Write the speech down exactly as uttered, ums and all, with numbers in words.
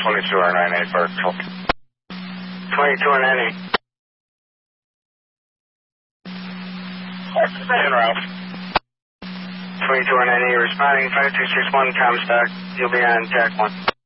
twenty-two R ninety-eight Berkeley. twenty-two and any. In route. twenty-two and any, responding five two six one, Comstock. You'll be on T A C one.